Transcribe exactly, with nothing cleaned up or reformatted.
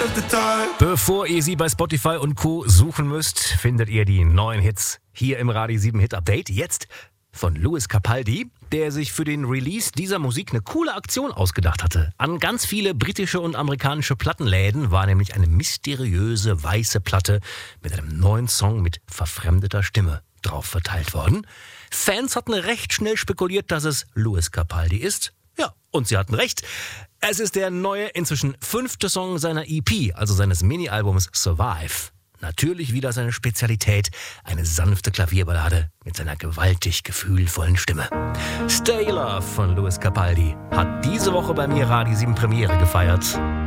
Bevor ihr sie bei Spotify und Co. suchen müsst, findet ihr die neuen Hits hier im Radio sieben Hit Update. Jetzt von Lewis Capaldi, der sich für den Release dieser Musik eine coole Aktion ausgedacht hatte. An ganz viele britische und amerikanische Plattenläden war nämlich eine mysteriöse weiße Platte mit einem neuen Song mit verfremdeter Stimme drauf verteilt worden. Fans hatten recht schnell spekuliert, dass es Lewis Capaldi ist. Ja, und sie hatten recht. Es ist der neue, inzwischen fünfte Song seiner E P, also seines Mini-Albums Survive. Natürlich wieder seine Spezialität, eine sanfte Klavierballade mit seiner gewaltig gefühlvollen Stimme. Stay Love von Lewis Capaldi hat diese Woche bei mir Radio sieben Premiere gefeiert.